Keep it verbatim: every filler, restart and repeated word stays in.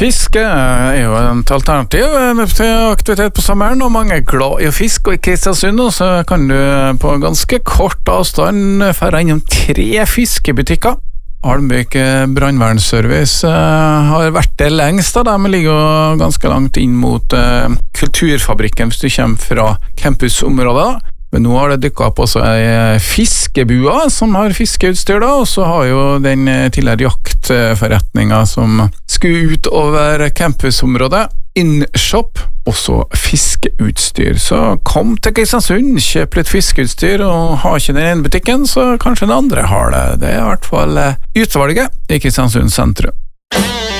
Fiske er jo et alternativ til aktivitet på sommeren, og mange er glad i å fiske, og i Kristiansund så kan du på ganske kort avstand fære innom tre fiskebutikker. Almvik brandvernservice uh, har vært det lengst av dem, ligger jo ganske langt inn mot uh, Kulturfabrikken hvis du kommer fra campusområdet da. Men nå har det dykket opp også en fiskebua som har fiskeutstyr da, og så har jo den tidligere jaktforretningen som skulle ut over campusområdet, InShop, også fiskeutstyr. Så kom til Kristiansund, kjøp litt fiskeutstyr, og har ikke den ene butikken, så kanskje den andre har det. Det er i hvert fall utvalget i Kristiansund sentrum.